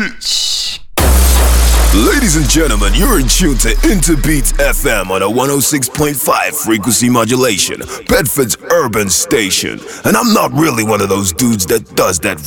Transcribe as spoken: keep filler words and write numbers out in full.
bitch. Ladies and gentlemen, you're in tune to Interbeats F M on a one oh six point five frequency modulation, Bedford's urban station. And I'm not really one of those dudes that does that